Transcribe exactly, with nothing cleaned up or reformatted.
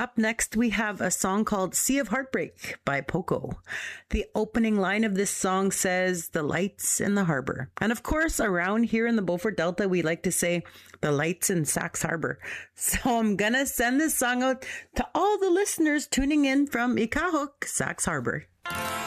Up next, we have a song called Sea of Heartbreak by Poco. The opening line of this song says, the lights in the harbor. And of course, around here in the Beaufort Delta, we like to say the lights in Sax Harbor. So I'm going to send this song out to all the listeners tuning in from Ikahuk, Sax Harbor.